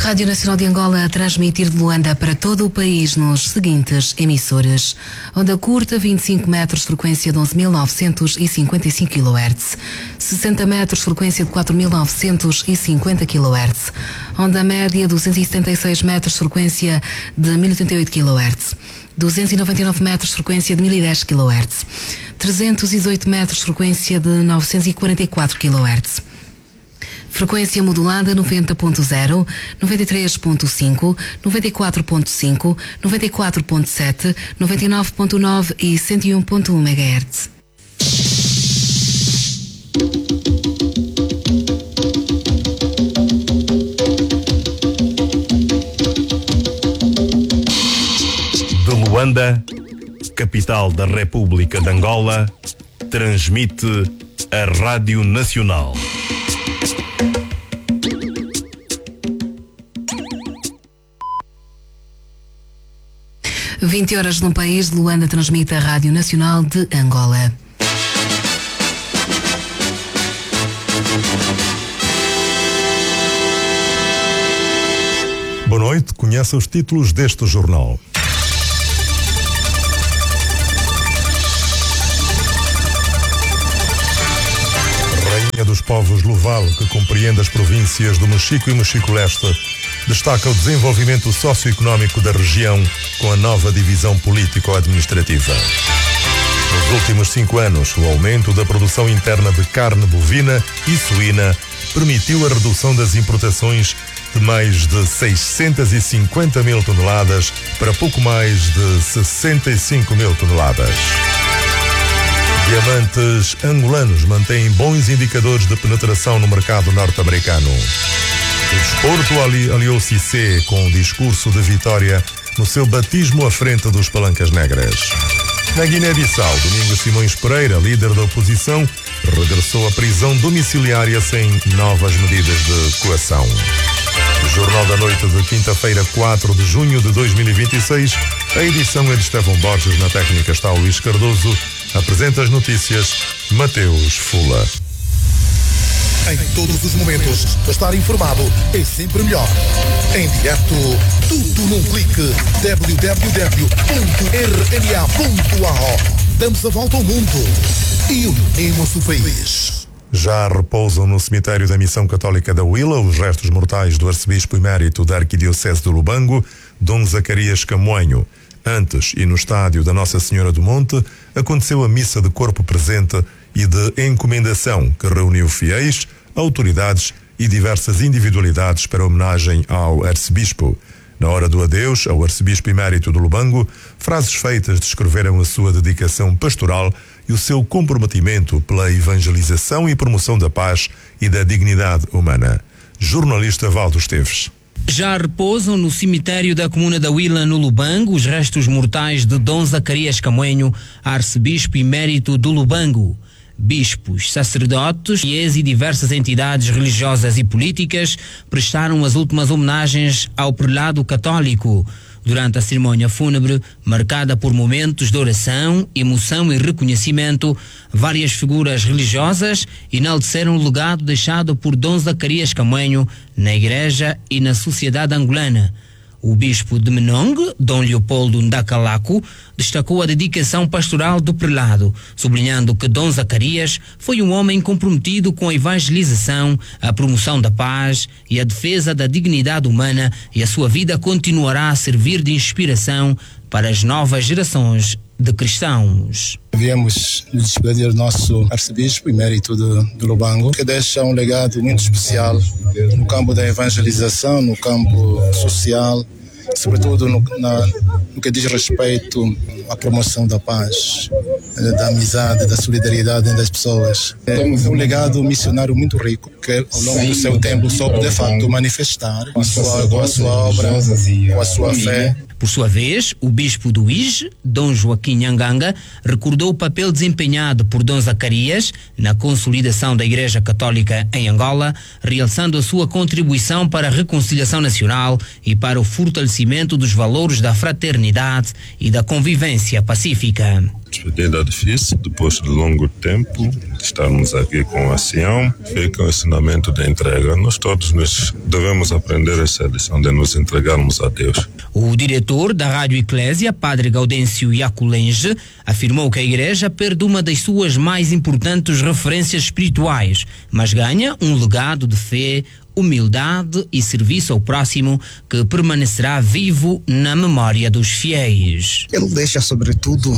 Rádio Nacional de Angola a transmitir de Luanda para todo o país nos seguintes emissoras. Onda curta, 25 metros, frequência de 11.955 kHz. 60 metros, frequência de 4.950 kHz. Onda média, 276 metros, frequência de 1.088 kHz. 299 metros, frequência de 1010 kHz. 318 metros, frequência de 944 kHz. Frequência modulada 90.0, 93.5, 94.5, 94.7, 99.9 e 101.1 MHz. De Luanda, capital da República de Angola, transmite a Rádio Nacional. Às 20 horas no país, de Luanda transmite a Rádio Nacional de Angola. Boa noite, conheça os títulos deste jornal. Rainha dos Povos Luval, que compreende as províncias do Mexico e Mexico-Leste, destaca o desenvolvimento socioeconómico da região com a nova divisão político-administrativa. Nos últimos 5 anos, o aumento da produção interna de carne bovina e suína permitiu a redução das importações de mais de 650 mil toneladas para pouco mais de 65 mil toneladas. Diamantes angolanos mantêm bons indicadores de penetração no mercado norte-americano. O desporto aliou Cissé com o discurso de vitória no seu batismo à frente dos Palancas Negras. Na Guiné-Bissau, Domingos Simões Pereira, líder da oposição, regressou à prisão domiciliária sem novas medidas de coação. O Jornal da Noite de quinta-feira, 4 de junho de 2026, a edição é de Estevão Borges, na técnica está Luís Cardoso, apresenta as notícias Mateus Fula. Em todos os momentos, estar informado é sempre melhor. Em direto, tudo num clique. www.rma.ao. Damos a volta ao mundo e unimos o país. Já repousam no cemitério da Missão Católica da Huila os restos mortais do arcebispo emérito da Arquidiocese de Lubango, Dom Zacarias Camoenho. Antes, e no estádio da Nossa Senhora do Monte, aconteceu a missa de corpo presente e de encomendação, que reuniu fiéis, autoridades e diversas individualidades para homenagem ao arcebispo. Na hora do adeus ao arcebispo emérito de Lubango, frases feitas descreveram a sua dedicação pastoral e o seu comprometimento pela evangelização e promoção da paz e da dignidade humana. Jornalista Valdo Esteves. Já repousam no cemitério da comuna da Huila, no Lubango, os restos mortais de Dom Zacarias Camoenho, arcebispo emérito do Lubango. Bispos, sacerdotes, fiéis e diversas entidades religiosas e políticas prestaram as últimas homenagens ao prelado católico. Durante a cerimónia fúnebre, marcada por momentos de oração, emoção e reconhecimento, várias figuras religiosas enalteceram o legado deixado por Dom Zacarias Camoenho na igreja e na sociedade angolana. O bispo de Menong, Dom Leopoldo Ndakalaku, destacou a dedicação pastoral do prelado, sublinhando que Dom Zacarias foi um homem comprometido com a evangelização, a promoção da paz e a defesa da dignidade humana, e a sua vida continuará a servir de inspiração para as novas gerações de cristãos. Viemos nos despedir do nosso arcebispo emérito de Lubango, que deixa um legado muito especial no campo da evangelização, no campo social, sobretudo no que diz respeito à promoção da paz, da amizade, da solidariedade entre as pessoas. É um legado missionário muito rico, que ao longo do seu tempo soube de facto manifestar com a sua obra, com a sua fé. Por sua vez, o bispo do Ige, Dom Joaquim Nhanganga, recordou o papel desempenhado por Dom Zacarias na consolidação da Igreja Católica em Angola, realçando a sua contribuição para a reconciliação nacional e para o fortalecimento dos valores da fraternidade e da convivência pacífica. despedida difícil, depois de longo tempo de estarmos aqui com a Sião, fica o ensinamento da entrega. Nós todos devemos aprender essa lição de nos entregarmos a Deus. O diretor da Rádio Eclésia, Padre Gaudêncio Iaculenge, afirmou que a igreja perde uma das suas mais importantes referências espirituais, mas ganha um legado de fé, humildade e serviço ao próximo que permanecerá vivo na memória dos fiéis. Ele deixa sobretudo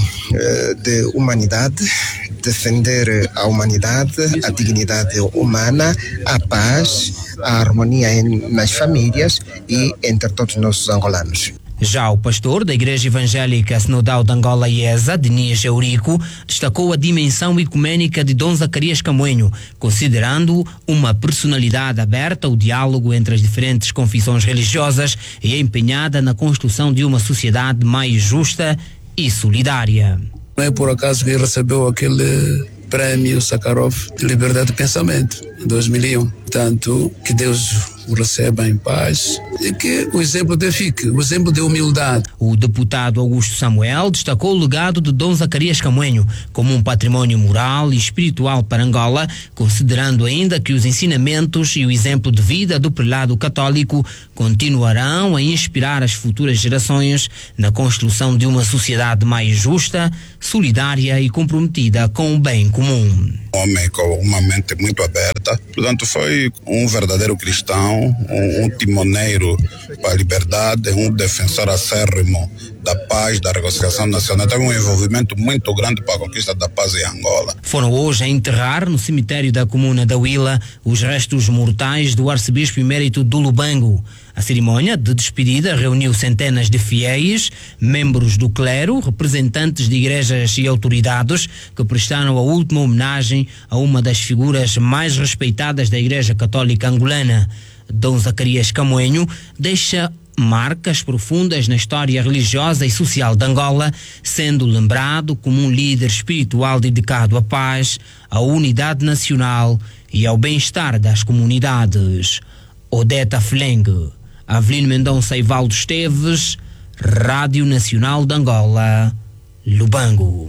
de humanidade, defender a humanidade, a dignidade humana, a paz, a harmonia nas famílias e entre todos os nossos angolanos. Já o pastor da Igreja Evangélica Sinodal de Angola IESA, Denis Eurico, destacou a dimensão ecuménica de Dom Zacarias Camoenho, considerando uma personalidade aberta ao diálogo entre as diferentes confissões religiosas e empenhada na construção de uma sociedade mais justa e solidária. Não é por acaso que ele recebeu aquele prêmio Sakharov de liberdade de pensamento em 2001. Portanto, que Deus o receba em paz e que o exemplo fique, o exemplo de humildade. O deputado Augusto Samuel destacou o legado de Dom Zacarias Camoenho como um património moral e espiritual para Angola, considerando ainda que os ensinamentos e o exemplo de vida do prelado católico continuarão a inspirar as futuras gerações na construção de uma sociedade mais justa, solidária e comprometida com o bem comum. Homem com uma mente muito aberta, portanto foi um verdadeiro cristão, um timoneiro para a liberdade, um defensor acérrimo da paz, da reconciliação nacional. Teve um envolvimento muito grande para a conquista da paz em Angola. Foram hoje a enterrar no cemitério da comuna da Huila os restos mortais do arcebispo emérito do Lubango. A cerimónia de despedida reuniu centenas de fiéis, membros do clero, representantes de igrejas e autoridades que prestaram a última homenagem a uma das figuras mais respeitadas da Igreja Católica angolana. Dom Zacarias Camoenho deixa marcas profundas na história religiosa e social de Angola, sendo lembrado como um líder espiritual dedicado à paz, à unidade nacional e ao bem-estar das comunidades. Odeta Flengue, Avelino Mendonça e Valdo Esteves, Rádio Nacional de Angola, Lubango.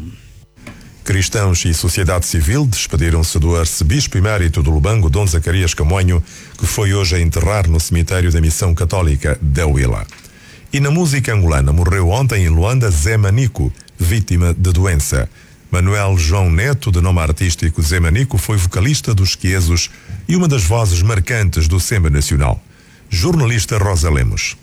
Cristãos e sociedade civil despediram-se do arcebispo emérito do Lubango, Dom Zacarias Camoenho, que foi hoje a enterrar no cemitério da Missão Católica da Huila. E na música angolana morreu ontem em Luanda Zé Manico, vítima de doença. Manuel João Neto, de nome artístico Zé Manico, foi vocalista dos Quiesos e uma das vozes marcantes do samba nacional. Jornalista Rosa Lemos.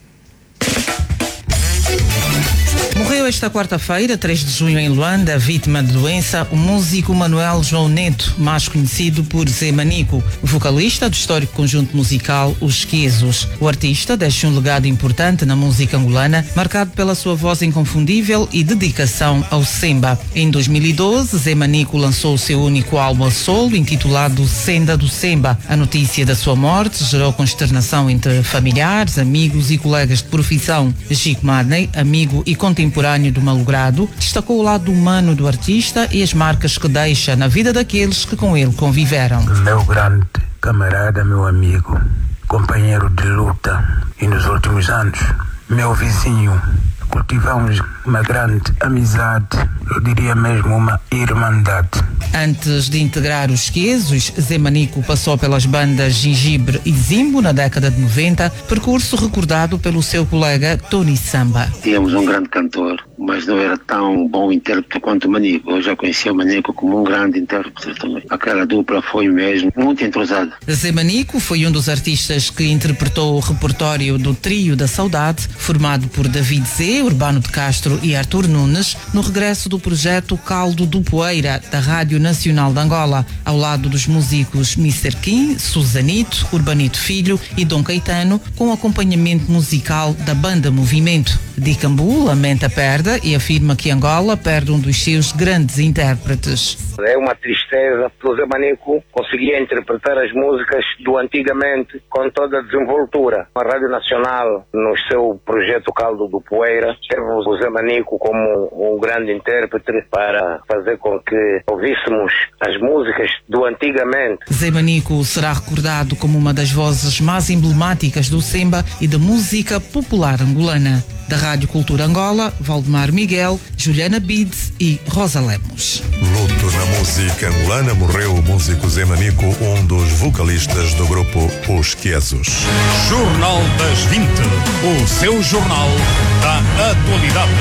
Morreu esta quarta-feira, 3 de junho, em Luanda, vítima de doença, o músico Manuel João Neto, mais conhecido por Zé Manico, vocalista do histórico conjunto musical Os Quiesos. O artista deixa um legado importante na música angolana, marcado pela sua voz inconfundível e dedicação ao samba. Em 2012, Zé Manico lançou o seu único álbum a solo, intitulado Senda do Semba. A notícia da sua morte gerou consternação entre familiares, amigos e colegas de profissão. Chico Marney, amigo e contemporâneo do malogrado, destacou o lado humano do artista e as marcas que deixa na vida daqueles que com ele conviveram. Meu grande camarada, meu amigo, companheiro de luta, e nos últimos anos, meu vizinho. Cultivamos uma grande amizade, eu diria mesmo uma irmandade. Antes de integrar os Quiesos, Zé Manico passou pelas bandas Gengibre e Zimbo na década de 90, percurso recordado pelo seu colega Tony Samba. Tínhamos um grande cantor, mas não era tão bom intérprete quanto o Manico. Eu já conhecia o Manico como um grande intérprete também. Aquela dupla foi mesmo muito entrosada. Zé Manico foi um dos artistas que interpretou o repertório do Trio da Saudade, formado por David Zé, Urbano de Castro e Arthur Nunes, no regresso do projeto Caldo do Poeira, da Rádio Nacional de Angola, ao lado dos músicos Mr. Kim, Susanito, Urbanito Filho e Dom Caetano, com acompanhamento musical da banda Movimento. Dicambu lamenta a perda e afirma que Angola perde um dos seus grandes intérpretes. É uma tristeza, porque o Zé Manico conseguia interpretar as músicas do antigamente com toda a desenvoltura. A Rádio Nacional, no seu projeto Caldo do Poeira, teve o Zé Manico como um grande intérprete para fazer com que ouvíssemos as músicas do antigamente. Zé Manico será recordado como uma das vozes mais emblemáticas do samba e da música popular angolana. Da Rádio Cultura Angola, Valdemar Miguel, Juliana Bides e Rosa Lemos. Luto na música angolana, morreu o músico Zé Manico, um dos vocalistas do grupo Os Quiesos. Jornal das 20, o seu jornal da atualidade.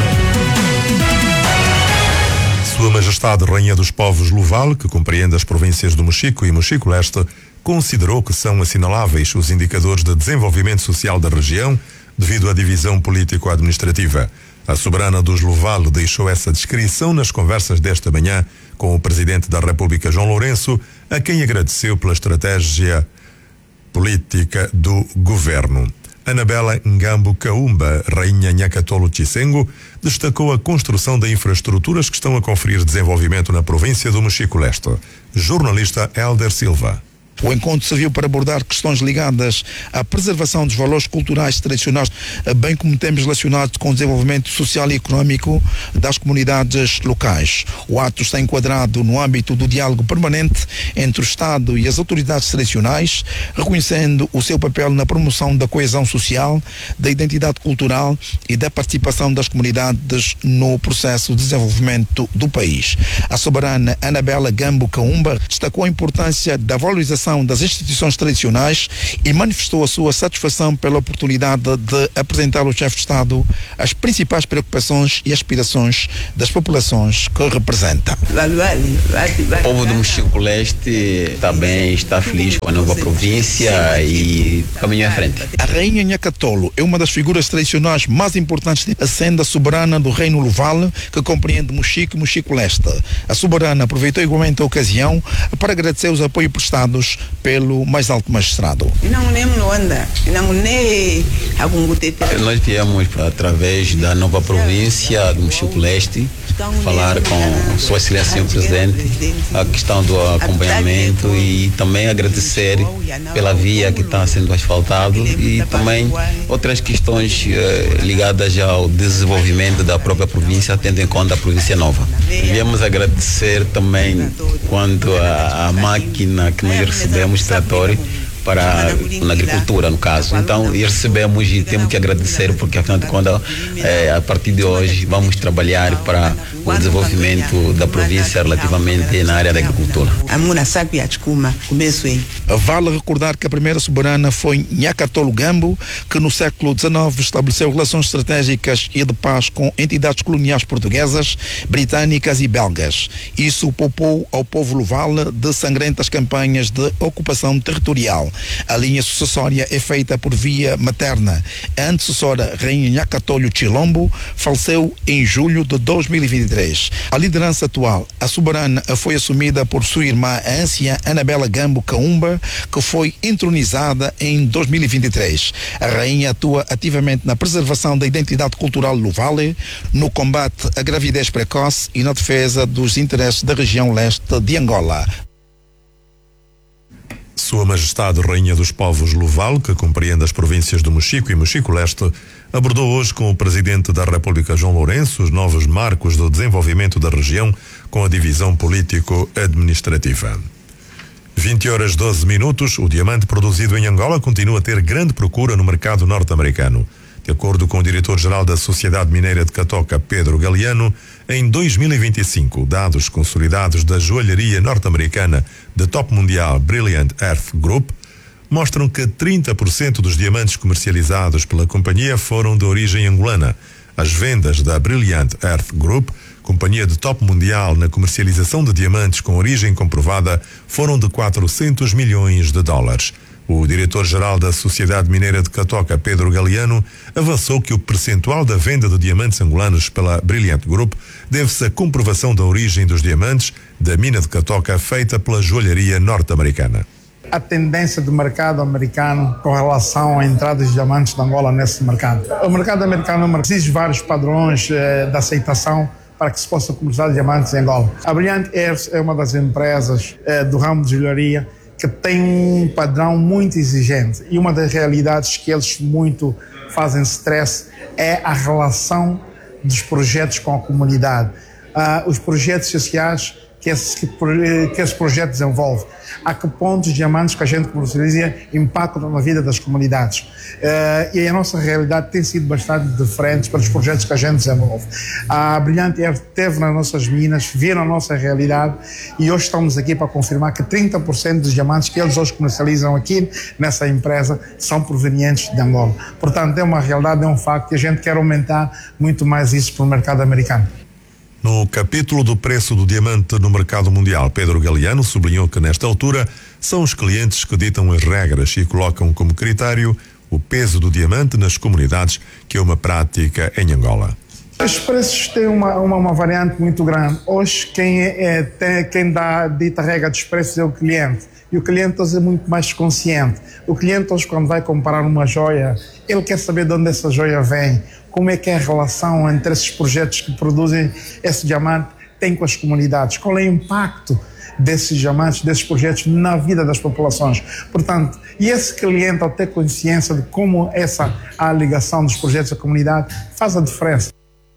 Sua Majestade Rainha dos Povos Luval, que compreende as províncias do Mochico e Mochico-Leste, considerou que são assinaláveis os indicadores de desenvolvimento social da região devido à divisão político-administrativa. A soberana dos Luval deixou essa descrição nas conversas desta manhã com o Presidente da República, João Lourenço, a quem agradeceu pela estratégia política do governo. Anabela Ngambo Kaumba, Rainha Nhakatolo Chisengo, destacou a construção de infraestruturas que estão a conferir desenvolvimento na província do Mochico-Leste. Jornalista Helder Silva. O encontro serviu para abordar questões ligadas à preservação dos valores culturais tradicionais, bem como temas relacionados com o desenvolvimento social e económico das comunidades locais. O ato está enquadrado no âmbito do diálogo permanente entre o Estado e as autoridades tradicionais, reconhecendo o seu papel na promoção da coesão social, da identidade cultural e da participação das comunidades no processo de desenvolvimento do país. A soberana Anabela Ngambo Kaumba destacou a importância da valorização das instituições tradicionais e manifestou a sua satisfação pela oportunidade de apresentar ao chefe de Estado as principais preocupações e aspirações das populações que representa. O povo do Mochico-Leste também está feliz com a nova província e caminhou à frente. A Rainha Nhakatolo é uma das figuras tradicionais mais importantes, sendo a soberana do Reino Luval, que compreende Mochico e Mochico-Leste. A soberana aproveitou igualmente a ocasião para agradecer os apoios prestados pelo mais alto magistrado. Nós viemos através da nova província do Mochico-Leste falar com Sua Excelência o Presidente a questão do acompanhamento e também agradecer pela via que está sendo asfaltada e também outras questões ligadas ao desenvolvimento da própria província, tendo em conta a província nova. Viemos agradecer também quanto à máquina que nós recebemos, trator, para na agricultura, no caso. Então, recebemos e temos que agradecer, porque afinal de contas, a partir de hoje, vamos trabalhar para o desenvolvimento da província relativamente na área da agricultura. Vale recordar que a primeira soberana foi Nhakatolo Ngambo, que no século XIX estabeleceu relações estratégicas e de paz com entidades coloniais portuguesas, britânicas e belgas. Isso poupou ao povo Luval de sangrentas campanhas de ocupação territorial. A linha sucessória é feita por via materna. A antecessora, Rainha Nhakatolo Chilombo, faleceu em julho de 2023. A liderança atual, a soberana, foi assumida por sua irmã, a anciã Anabela Ngambo Kaumba, que foi entronizada em 2023. A rainha atua ativamente na preservação da identidade cultural luvale, no combate à gravidez precoce e na defesa dos interesses da região leste de Angola. Sua Majestade Rainha dos Povos Luval, que compreende as províncias do Mochico e Mochico-Leste, abordou hoje com o Presidente da República, João Lourenço, os novos marcos do desenvolvimento da região com a divisão político-administrativa. 20h12, o diamante produzido em Angola continua a ter grande procura no mercado norte-americano. De acordo com o diretor-geral da Sociedade Mineira de Catoca, Pedro Galeano, em 2025, dados consolidados da joalharia norte-americana de top mundial Brilliant Earth Group mostram que 30% dos diamantes comercializados pela companhia foram de origem angolana. As vendas da Brilliant Earth Group, companhia de top mundial na comercialização de diamantes com origem comprovada, foram de 400 milhões de dólares. O diretor-geral da Sociedade Mineira de Catoca, Pedro Galeano, avançou que o percentual da venda de diamantes angolanos pela Brilliant Group deve-se à comprovação da origem dos diamantes da mina de Catoca feita pela joalharia norte-americana. A tendência do mercado americano com relação à entrada de diamantes de Angola nesse mercado. O mercado americano exige vários padrões de aceitação para que se possa comercializar diamantes em Angola. A Brilliant Earth é uma das empresas do ramo de joalharia que tem um padrão muito exigente, e uma das realidades que eles muito fazem stress é a relação dos projetos com a comunidade. Os projetos sociais que esse projeto desenvolve. A que ponto os diamantes que a gente comercializa impactam na vida das comunidades. E a nossa realidade tem sido bastante diferente para os projetos que a gente desenvolve. A Brilhante Earth esteve nas nossas minas, viram a nossa realidade e hoje estamos aqui para confirmar que 30% dos diamantes que eles hoje comercializam aqui nessa empresa são provenientes de Angola. Portanto, é uma realidade, é um facto e a gente quer aumentar muito mais isso para o mercado americano. No capítulo do preço do diamante no mercado mundial, Pedro Galeano sublinhou que nesta altura são os clientes que ditam as regras e colocam como critério o peso do diamante nas comunidades, que é uma prática em Angola. Os preços têm uma variante muito grande. Hoje quem dita a regra dos preços é o cliente. E o cliente hoje é muito mais consciente. O cliente hoje, quando vai comprar uma joia, ele quer saber de onde essa joia vem, como é que é a relação entre esses projetos que produzem esse diamante tem com as comunidades, qual é o impacto desses diamantes, desses projetos na vida das populações. Portanto, e esse cliente, ao ter consciência de como a ligação dos projetos à comunidade faz a diferença.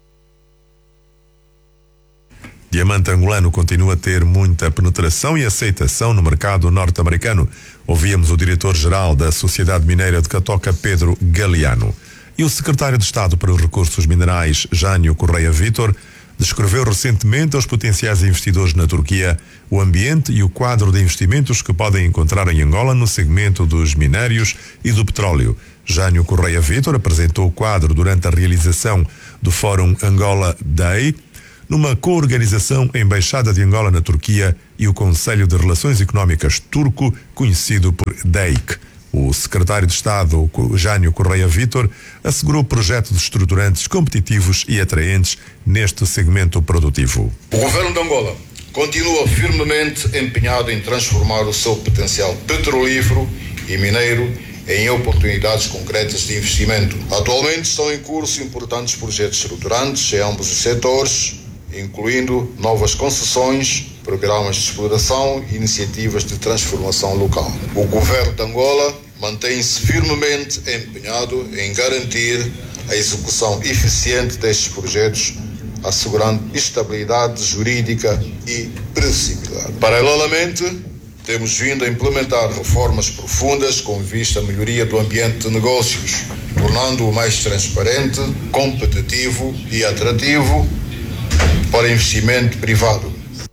Diamante angolano continua a ter muita penetração e aceitação no mercado norte-americano. Ouvíamos o diretor-geral da Sociedade Mineira de Catoca, Pedro Galeano. E o secretário de Estado para os Recursos Minerais, Jânio Correia Vítor, descreveu recentemente aos potenciais investidores na Turquia o ambiente e o quadro de investimentos que podem encontrar em Angola no segmento dos minérios e do petróleo. Jânio Correia Vítor apresentou o quadro durante a realização do Fórum Angola Day, numa co-organização a Embaixada de Angola na Turquia e o Conselho de Relações Económicas turco, conhecido por DEIC. O secretário de Estado, Jânio Correia Vítor, assegurou o projeto de estruturantes competitivos e atraentes neste segmento produtivo. O governo de Angola continua firmemente empenhado em transformar o seu potencial petrolífero e mineiro em oportunidades concretas de investimento. Atualmente estão em curso importantes projetos estruturantes em ambos os setores, incluindo novas concessões, programas de exploração e iniciativas de transformação local. O governo de Angola mantém-se firmemente empenhado em garantir a execução eficiente destes projetos, assegurando estabilidade jurídica e previsibilidade. Paralelamente, temos vindo a implementar reformas profundas com vista à melhoria do ambiente de negócios, tornando-o mais transparente, competitivo e atrativo para investimento privado.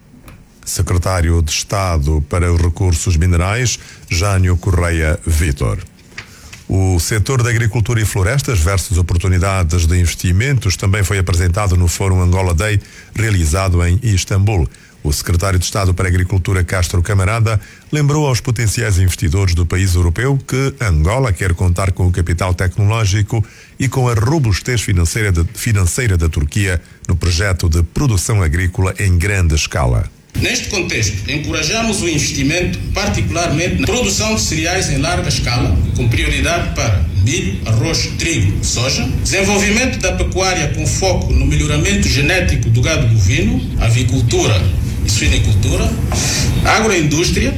Secretário de Estado para os Recursos Minerais, Jânio Correia Vítor. O setor da agricultura e florestas versus oportunidades de investimentos também foi apresentado no Fórum Angola Day, realizado em Istambul. O secretário de Estado para a Agricultura, Castro Camarada, lembrou aos potenciais investidores do país europeu que Angola quer contar com o capital tecnológico e com a robustez financeira da Turquia no projeto de produção agrícola em grande escala. Neste contexto, encorajamos o investimento, particularmente na produção de cereais em larga escala, com prioridade para milho, arroz, trigo, soja, desenvolvimento da pecuária com foco no melhoramento genético do gado bovino, avicultura e suinicultura, agroindústria,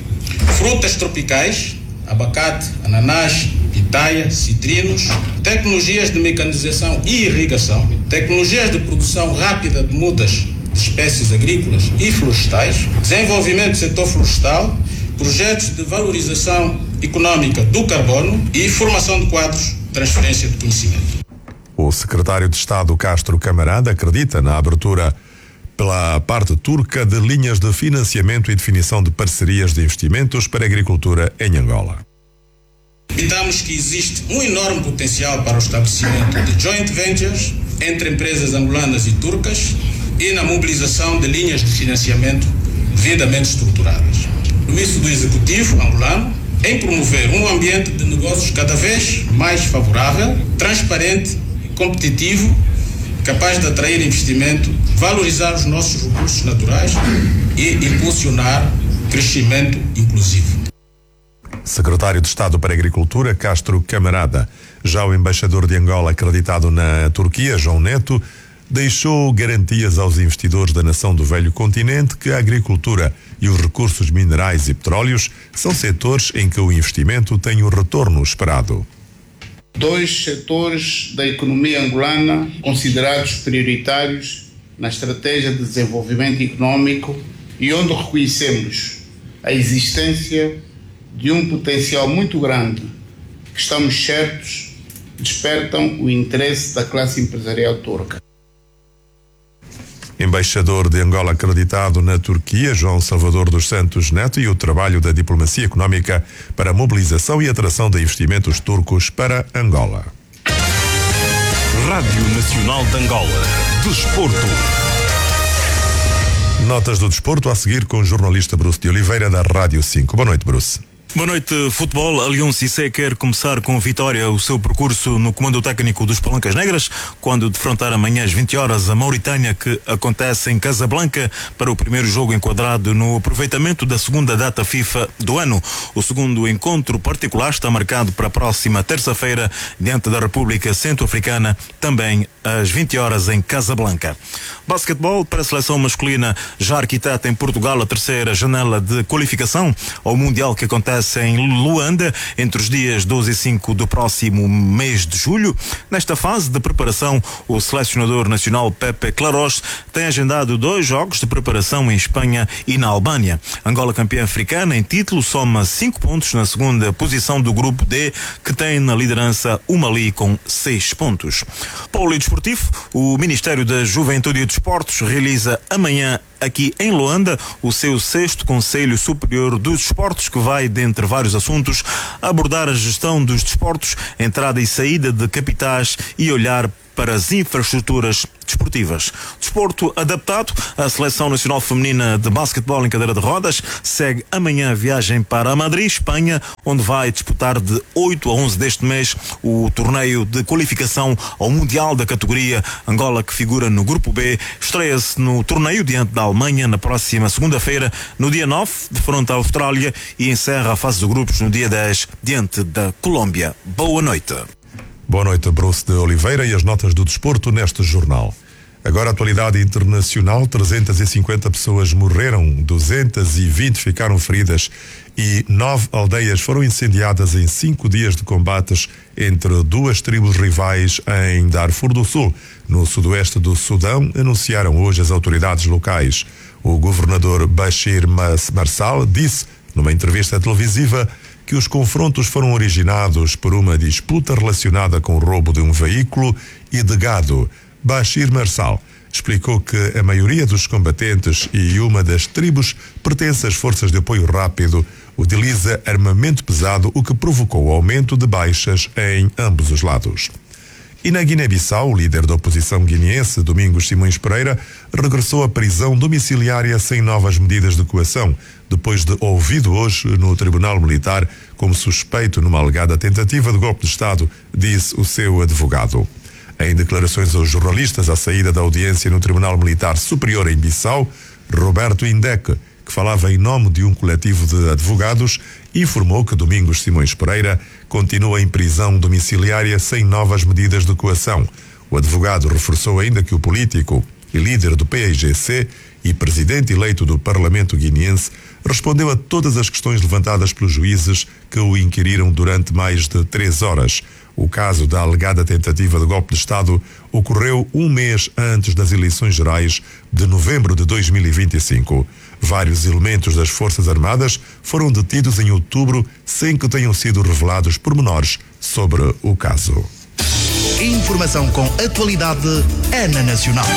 frutas tropicais, abacate, ananás, pitaia, citrinos, tecnologias de mecanização e irrigação, tecnologias de produção rápida de mudas de espécies agrícolas e florestais, desenvolvimento do setor florestal, projetos de valorização econômica do carbono e formação de quadros de transferência de conhecimento. O secretário de Estado, Castro Camarada, acredita na abertura pela parte turca de linhas de financiamento e definição de parcerias de investimentos para a agricultura em Angola. Acreditamos que existe um enorme potencial para o estabelecimento de joint ventures entre empresas angolanas e turcas e na mobilização de linhas de financiamento devidamente estruturadas. O compromisso do Executivo angolano em promover um ambiente de negócios cada vez mais favorável, transparente e competitivo, capaz de atrair investimento, valorizar os nossos recursos naturais e impulsionar crescimento inclusivo. Secretário de Estado para a Agricultura, Castro Camarada. Já o embaixador de Angola acreditado na Turquia, João Neto, deixou garantias aos investidores da nação do velho continente que a agricultura e os recursos minerais e petróleos são setores em que o investimento tem o retorno esperado. Dois setores da economia angolana considerados prioritários na estratégia de desenvolvimento econômico e onde reconhecemos a existência de um potencial muito grande que, estamos certos, despertam o interesse da classe empresarial turca. Embaixador de Angola acreditado na Turquia, João Salvador dos Santos Neto, e o trabalho da diplomacia económica para a mobilização e atração de investimentos turcos para Angola. Rádio Nacional de Angola. Desporto. Notas do desporto a seguir com o jornalista Bruce de Oliveira da Rádio 5. Boa noite, Bruce. Boa noite, futebol. A Lyon Cissé quer começar com vitória o seu percurso no comando técnico dos Palancas Negras, quando defrontar amanhã às 20 horas a Mauritânia, que acontece em Casablanca, para o primeiro jogo enquadrado no aproveitamento da segunda data FIFA do ano. O segundo encontro particular está marcado para a próxima terça-feira, diante da República Centro-Africana, também às 20 horas em Casablanca. Basquetebol para a seleção masculina já arquiteta em Portugal a terceira janela de qualificação ao Mundial, que acontece em Luanda entre os dias 12 e 5 do próximo mês de julho. Nesta fase de preparação, o selecionador nacional Pepe Claros tem agendado 2 jogos de preparação em Espanha e na Albânia. Angola, campeã africana em título, soma 5 pontos na segunda posição do grupo D, que tem na liderança o Mali com 6 pontos. Polidesportivo, o Ministério da Juventude e Desportos realiza amanhã aqui em Luanda o seu 6º Conselho Superior dos Desportos, que vai, dentre vários assuntos, abordar a gestão dos desportos, entrada e saída de capitais e olhar para as infraestruturas desportivas. Desporto adaptado. A Seleção Nacional Feminina de Basquetebol em cadeira de rodas segue amanhã a viagem para Madrid, Espanha, onde vai disputar de 8 a 11 deste mês o torneio de qualificação ao Mundial da categoria. Angola, que figura no Grupo B, estreia-se no torneio diante da Alemanha na próxima segunda-feira, no dia 9, de frente à Austrália, e encerra a fase de grupos no dia 10, diante da Colômbia. Boa noite. Boa noite, Bruce de Oliveira, e as notas do desporto neste jornal. Agora, a atualidade internacional: 350 pessoas morreram, 220 ficaram feridas e 9 aldeias foram incendiadas em 5 dias de combates entre 2 tribos rivais em Darfur do Sul, no sudoeste do Sudão, anunciaram hoje as autoridades locais. O governador Bashir Marshal disse, numa entrevista televisiva, que os confrontos foram originados por uma disputa relacionada com o roubo de um veículo e de gado. Bashir Marshal explicou que a maioria dos combatentes e uma das tribos pertence às forças de apoio rápido, utiliza armamento pesado, o que provocou o aumento de baixas em ambos os lados. E na Guiné-Bissau, o líder da oposição guineense, Domingos Simões Pereira, regressou à prisão domiciliária sem novas medidas de coação, depois de ouvido hoje no Tribunal Militar como suspeito numa alegada tentativa de golpe de Estado, disse o seu advogado. Em declarações aos jornalistas à saída da audiência no Tribunal Militar Superior em Bissau, Roberto Indec, que falava em nome de um coletivo de advogados, informou que Domingos Simões Pereira continua em prisão domiciliária sem novas medidas de coação. O advogado reforçou ainda que o político e líder do PAIGC e presidente eleito do Parlamento guineense respondeu a todas as questões levantadas pelos juízes que o inquiriram durante mais de 3 horas. O caso da alegada tentativa de golpe de Estado ocorreu 1 mês antes das eleições gerais de novembro de 2025. Vários elementos das Forças Armadas foram detidos em outubro sem que tenham sido revelados pormenores sobre o caso. Informação com atualidade é na Nacional.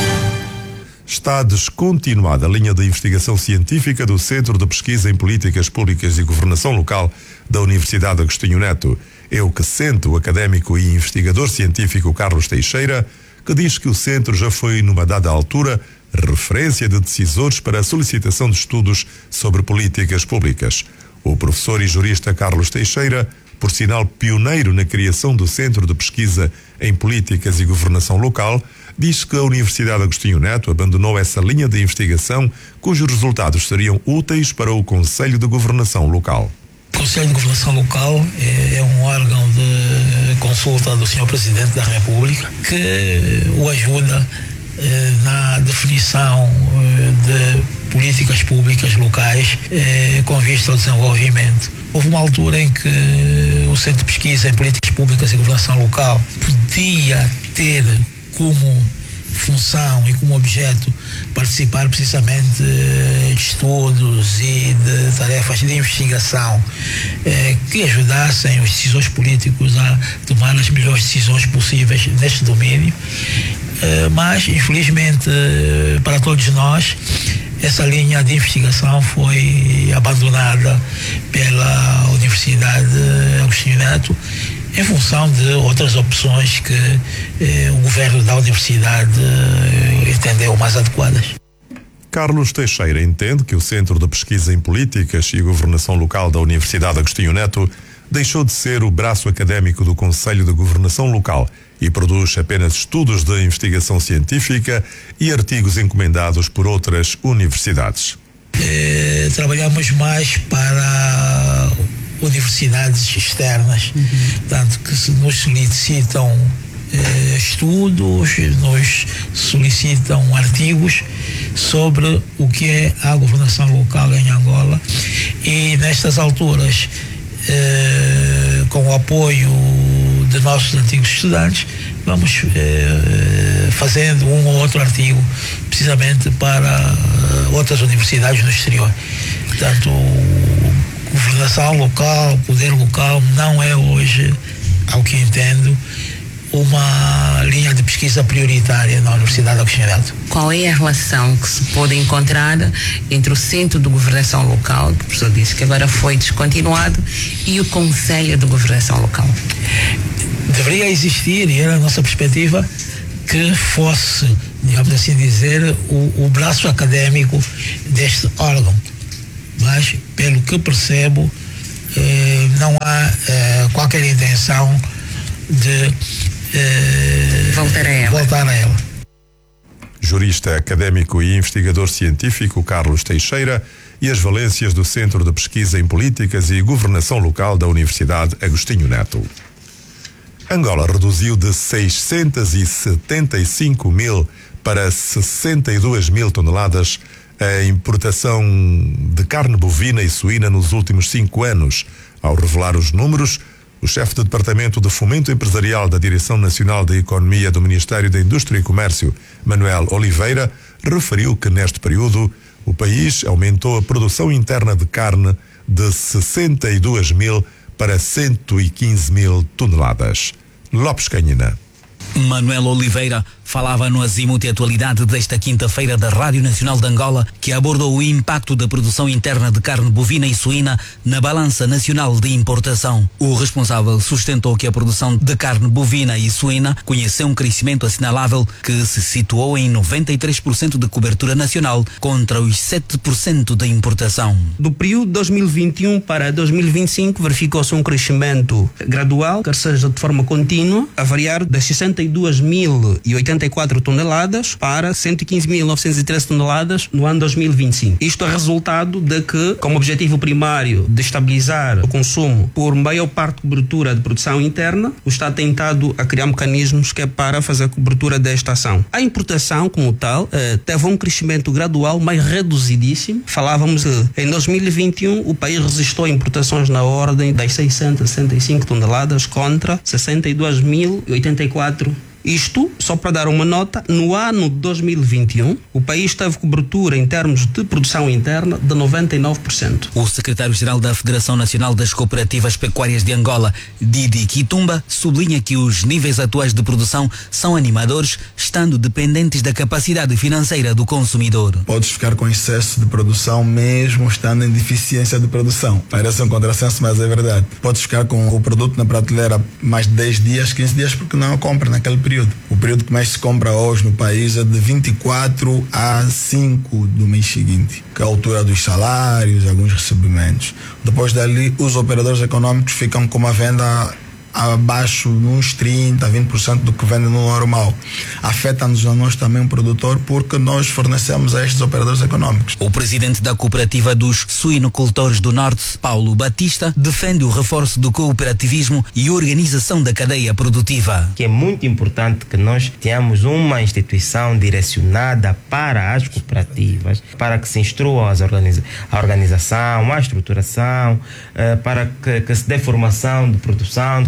Está descontinuada a linha de investigação científica do Centro de Pesquisa em Políticas Públicas e Governação Local da Universidade Agostinho Neto. É o que sente o académico e investigador científico Carlos Teixeira, que diz que o centro já foi, numa dada altura, referência de decisores para a solicitação de estudos sobre políticas públicas. O professor e jurista Carlos Teixeira, por sinal pioneiro na criação do Centro de Pesquisa em Políticas e Governação Local, diz que a Universidade Agostinho Neto abandonou essa linha de investigação, cujos resultados seriam úteis para o Conselho de Governação Local. O Conselho de Governação Local é um órgão de consulta do Sr. Presidente da República que o ajuda na definição de políticas públicas locais com vista ao desenvolvimento. Houve uma altura em que o Centro de Pesquisa em Políticas Públicas e Governação Local podia ter como função e como objeto participar precisamente de estudos e de tarefas de investigação que ajudassem os decisores políticos a tomar as melhores decisões possíveis neste domínio. Mas, infelizmente, para todos nós, essa linha de investigação foi abandonada pela Universidade Agostinho Neto em função de outras opções que o governo da universidade entendeu mais adequadas. Carlos Teixeira entende que o Centro de Pesquisa em Políticas e Governação Local da Universidade Agostinho Neto deixou de ser o braço académico do Conselho de Governação Local e produz apenas estudos de investigação científica e artigos encomendados por outras universidades. Trabalhamos mais para universidades externas, tanto que se nos solicitam estudos, nos solicitam artigos sobre o que é a governação local em Angola, e nestas alturas, com o apoio de nossos antigos estudantes, vamos fazendo um ou outro artigo precisamente para outras universidades no exterior. Portanto, governação local, poder local não é hoje, ao que entendo, uma linha de pesquisa prioritária na Universidade Agostinho Neto. Qual é a relação que se pode encontrar entre o Centro de Governação Local, que o professor disse que agora foi descontinuado, e o Conselho de Governação Local? Deveria existir, e era a nossa perspectiva, que fosse, digamos assim dizer, o braço académico deste órgão. Mas, pelo que percebo, não há qualquer intenção de voltar a ela. Jurista académico e investigador científico Carlos Teixeira e as valências do Centro de Pesquisa em Políticas e Governação Local da Universidade Agostinho Neto. Angola reduziu de 675 mil para 62 mil toneladas a importação de carne bovina e suína nos últimos 5 anos. Ao revelar os números, o chefe do Departamento de Fomento Empresarial da Direção Nacional da Economia do Ministério da Indústria e Comércio, Manuel Oliveira, referiu que neste período o país aumentou a produção interna de carne de 62 mil para 115 mil toneladas. Lopes Canhina. Manuel Oliveira falava no Azimuth e Atualidade desta quinta-feira da Rádio Nacional de Angola, que abordou o impacto da produção interna de carne bovina e suína na balança nacional de importação. O responsável sustentou que a produção de carne bovina e suína conheceu um crescimento assinalável que se situou em 93% de cobertura nacional contra os 7% da importação. Do período 2021 para 2025 verificou-se um crescimento gradual, quer seja de forma contínua, a variar das 62.084 toneladas para 115.913 toneladas no ano 2025. Isto é resultado de que, como objetivo primário de estabilizar o consumo por maior parte de cobertura de produção interna, o Estado tem tentado a criar mecanismos que é para fazer a cobertura desta ação. A importação, como tal, teve um crescimento gradual, mas reduzidíssimo. Falávamos que em 2021 o país registrou importações na ordem das 665 toneladas contra 62.084. Isto, só para dar uma nota, no ano de 2021, o país teve cobertura em termos de produção interna de 99%. O secretário-geral da Federação Nacional das Cooperativas Pecuárias de Angola, Didi Kitumba, sublinha que os níveis atuais de produção são animadores, estando dependentes da capacidade financeira do consumidor. Podes ficar com excesso de produção mesmo estando em deficiência de produção. Parece um contrassenso, mas é verdade. Podes ficar com o produto na prateleira mais de 10 dias, 15 dias, porque não a compra naquele período. O período que mais se compra hoje no país é de 24 a 5 do mês seguinte, que é a altura dos salários, alguns recebimentos. Depois dali, os operadores econômicos ficam com uma venda abaixo de uns 30%, 20% do que vende no normal. Afeta-nos a nós também, um produtor, porque nós fornecemos a estes operadores econômicos. O presidente da Cooperativa dos Suinocultores do Norte, Paulo Batista, defende o reforço do cooperativismo e organização da cadeia produtiva. Que é muito importante que nós tenhamos uma instituição direcionada para as cooperativas, para que se instrua a organização, a estruturação, para que se dê formação de produção, de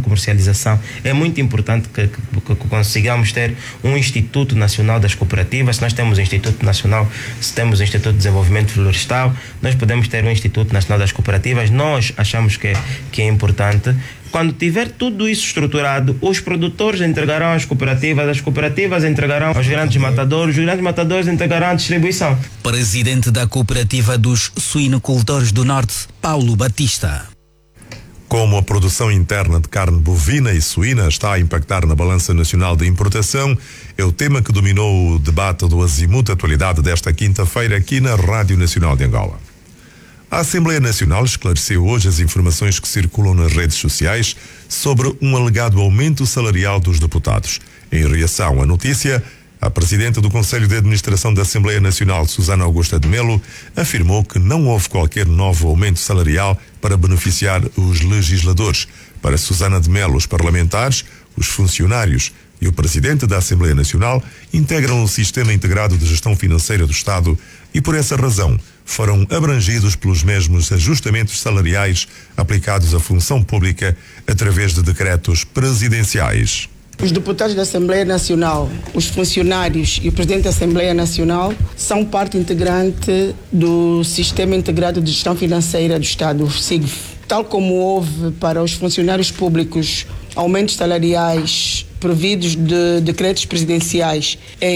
comercialização. É muito importante que consigamos ter um Instituto Nacional das Cooperativas. Se nós temos o Instituto Nacional, se temos o Instituto de Desenvolvimento Florestal, nós podemos ter um Instituto Nacional das Cooperativas. Nós achamos que é importante. Quando tiver tudo isso estruturado, os produtores entregarão às cooperativas, as cooperativas entregarão aos grandes matadores, os grandes matadores entregarão à distribuição. Presidente da Cooperativa dos Suinocultores do Norte, Paulo Batista. Como a produção interna de carne bovina e suína está a impactar na balança nacional de importação, é o tema que dominou o debate do Azimuth Atualidade desta quinta-feira aqui na Rádio Nacional de Angola. A Assembleia Nacional esclareceu hoje as informações que circulam nas redes sociais sobre um alegado aumento salarial dos deputados. Em reação à notícia, a presidente do Conselho de Administração da Assembleia Nacional, Susana Augusta de Melo, afirmou que não houve qualquer novo aumento salarial para beneficiar os legisladores. Para Susana de Melo, os parlamentares, os funcionários e o presidente da Assembleia Nacional integram o Sistema Integrado de Gestão Financeira do Estado e, por essa razão, foram abrangidos pelos mesmos ajustamentos salariais aplicados à função pública através de decretos presidenciais. Os deputados da Assembleia Nacional, os funcionários e o presidente da Assembleia Nacional são parte integrante do Sistema Integrado de Gestão Financeira do Estado, SIGF. Tal como houve para os funcionários públicos aumentos salariais providos de decretos presidenciais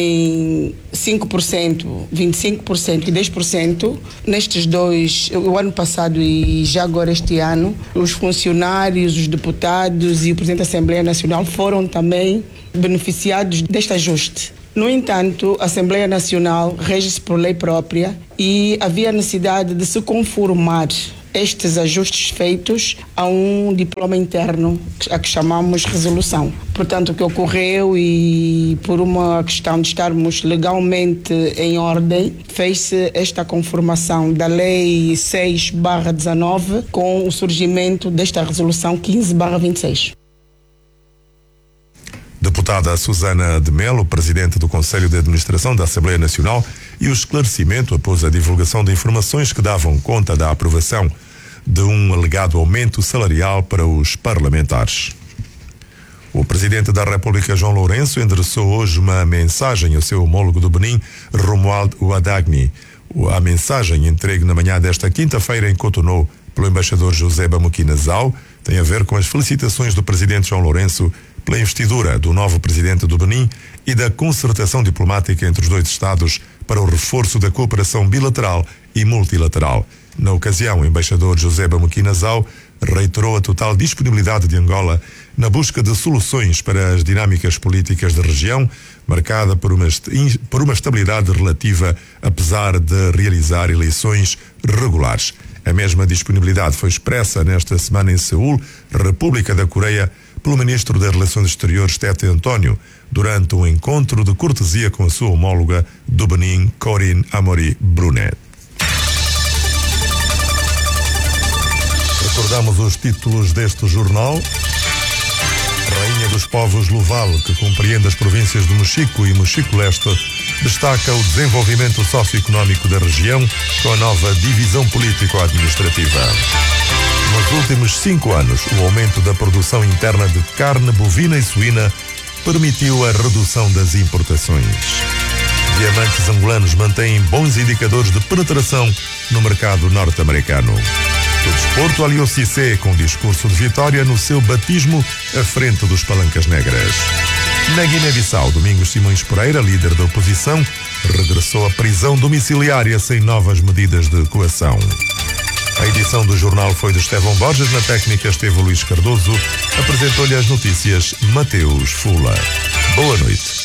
em 5%, 25% e 10%, nestes dois, o ano passado e já agora este ano, os funcionários, os deputados e o presidente da Assembleia Nacional foram também beneficiados deste ajuste. No entanto, a Assembleia Nacional rege-se por lei própria e havia necessidade de se conformar estes ajustes feitos a um diploma interno, a que chamamos resolução. Portanto, o que ocorreu, e por uma questão de estarmos legalmente em ordem, fez-se esta conformação da Lei 6/19 com o surgimento desta resolução 15/26. Deputada Susana de Melo, presidente do Conselho de Administração da Assembleia Nacional, e o esclarecimento após a divulgação de informações que davam conta da aprovação de um alegado aumento salarial para os parlamentares. O presidente da República, João Lourenço, endereçou hoje uma mensagem ao seu homólogo do Benin, Romuald Ouadagni. A mensagem entregue na manhã desta quinta-feira em Cotonou pelo embaixador José Bamukina Zau tem a ver com as felicitações do presidente João Lourenço pela investidura do novo presidente do Benin e da concertação diplomática entre os dois Estados para o reforço da cooperação bilateral e multilateral. Na ocasião, o embaixador José Bamukina Zau reiterou a total disponibilidade de Angola na busca de soluções para as dinâmicas políticas da região, marcada por uma estabilidade relativa, apesar de realizar eleições regulares. A mesma disponibilidade foi expressa nesta semana em Seul, República da Coreia, pelo ministro das Relações Exteriores, Tete António, durante um encontro de cortesia com a sua homóloga do Benin, Corinne Amori Brunet. Recordamos os títulos deste jornal. Rainha dos Povos Luval, que compreende as províncias de Mochico e Mochico Leste, destaca o desenvolvimento socioeconómico da região com a nova divisão político-administrativa. Nos últimos 5 anos, o aumento da produção interna de carne bovina e suína permitiu a redução das importações. Diamantes angolanos mantêm bons indicadores de penetração no mercado norte-americano. O desporto aliou Cissé com discurso de vitória no seu batismo à frente dos Palancas Negras. Na Guiné-Bissau, Domingos Simões Pereira, líder da oposição, regressou à prisão domiciliária sem novas medidas de coação. A edição do jornal foi de Estevão Borges, na técnica esteve Luís Cardoso, apresentou-lhe as notícias Mateus Fula. Boa noite.